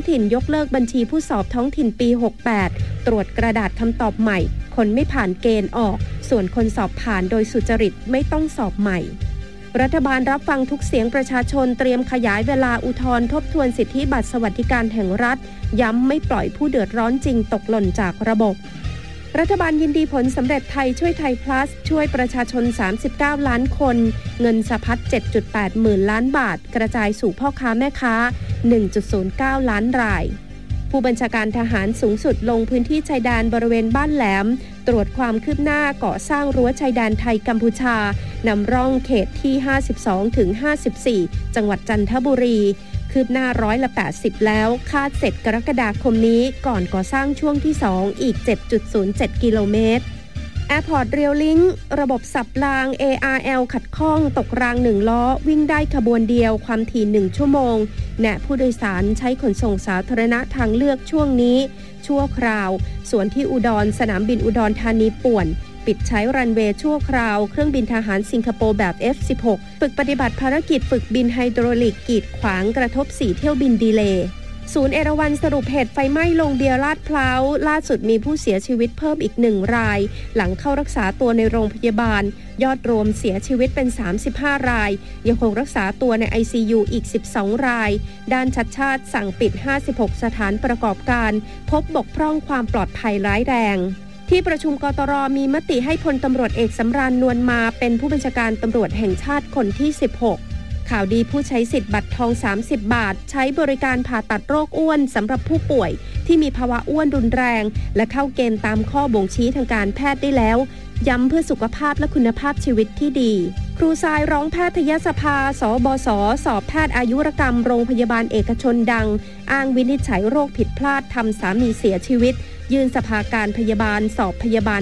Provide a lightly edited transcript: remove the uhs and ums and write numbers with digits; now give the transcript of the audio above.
ถิ่นยกเลิกบัญชีผู้สอบท้องถิ่นปี68ตรวจกระดาษคำตอบใหม่คนไม่ผ่านเกณฑ์ออกส่วนคนสอบผ่านโดยสุจริตไม่ต้องสอบใหม่รัฐบาลรับฟังทุกเสียงประชาชนเตรียมขยายเวลาอุทธรณ์ทบทวนสิทธิบัตรสวัสดิการแห่งรัฐย้ำไม่ปล่อยผู้เดือดร้อนจริงตกหล่นจากระบบรัฐบาลยินดีผลสำเร็จไทยช่วยไทย plus ช่วยประชาชน39ล้านคนเงินสะพัด 7.8 หมื่นล้านบาทกระจายสู่พ่อค้าแม่ค้า 1.09 ล้านรายผู้บัญชาการทหารสูงสุดลงพื้นที่ชายแดนบริเวณบ้านแหลมตรวจความคืบหน้าก่อสร้างรั้วชายแดนไทยกัมพูชานำร่องเขตที่ 52 ถึง 54 จังหวัดจันทบุรีคืบหน้า80%แล้วคาดเสร็จกรกฎาคมนี้ก่อนก่อสร้างช่วงที่ 2 อีก 7.07 กิโลเมตรAirport Rail Link ระบบสับราง ARL ขัดข้องตกราง1ล้อวิ่งได้ขบวนเดียวความถี่1ชั่วโมงแนะผู้โดยสารใช้ขนส่งสาธารณะทางเลือกช่วงนี้ชั่วคราวส่วนที่อุดรสนามบินอุดรธานีป่วนปิดใช้รันเวย์ชั่วคราวเครื่องบินทหารสิงคโปร์แบบ F16 ฝึกปฏิบัติภารกิจฝึกบินไฮโดรลิกกีดขวางกระทบ4เที่ยวบินดีเลย์ศูนย์เอราวัณสรุปเหตุไฟไหม้โรงเบียร์ลาดพร้าวล่าสุดมีผู้เสียชีวิตเพิ่มอีก1รายหลังเข้ารักษาตัวในโรงพยาบาลยอดรวมเสียชีวิตเป็น35รายยังคงรักษาตัวใน ICU อีก12รายด้านชัดชาติสั่งปิด56สถานประกอบการพบบกพร่องความปลอดภัยร้ายแรงที่ประชุมกตร.มีมติให้พลตำรวจเอกสำราญนวลมาเป็นผู้บัญชาการตำรวจแห่งชาติคนที่16ข่าวดีผู้ใช้สิทธิ์บัตรทอง30บาทใช้บริการผ่าตัดโรคอ้วนสำหรับผู้ป่วยที่มีภาวะอ้วนรุนแรงและเข้าเกณฑ์ตามข้อบ่งชี้ทางการแพทย์ได้แล้วย้ำเพื่อสุขภาพและคุณภาพชีวิตที่ดีครูทรายร้องแพทยสภาสบศสอบแพทย์อายุรกรรมโรงพยาบาลเอกชนดังอ้างวินิจฉัยโรคผิดพลาดทำสามีเสียชีวิตยื่นสภาการพยาบาลสอบพยาบาล